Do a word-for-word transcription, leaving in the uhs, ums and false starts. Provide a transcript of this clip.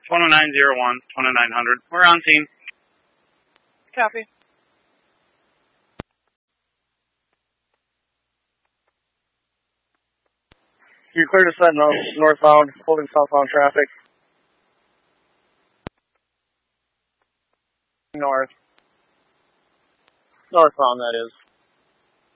one oh nine oh one, twenty-nine hundred. We're on scene. Copy. You're clear to set no, northbound, holding southbound traffic. North. Northbound, that is.